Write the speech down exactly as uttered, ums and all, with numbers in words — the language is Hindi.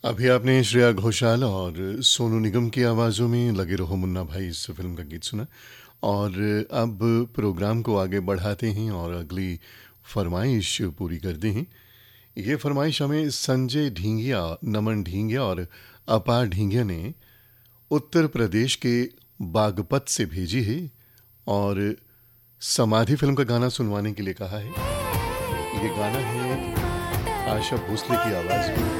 अभी आपने श्रेया घोषाल और सोनू निगम की आवाज़ों में लगे रहो मुन्ना भाई इस फिल्म का गीत सुना। और अब प्रोग्राम को आगे बढ़ाते हैं और अगली फरमाइश पूरी करते हैं। ये फरमाइश हमें संजय ढींगिया, नमन ढींगिया और अपार ढींगिया ने उत्तर प्रदेश के बागपत से भेजी है और समाधि फिल्म का गाना सुनवाने के लिए कहा है। ये गाना है आशा भोसले की आवाज़ में।